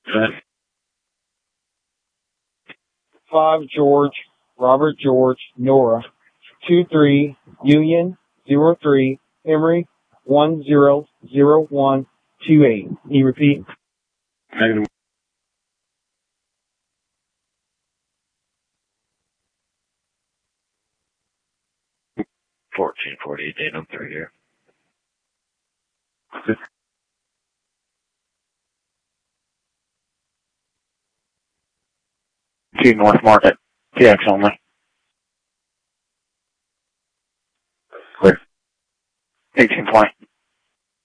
5 George, Robert George, Nora, 23 Union 03 Emory 100128. Can you repeat? Negative. 1448, date 3 here. North Market, TX only.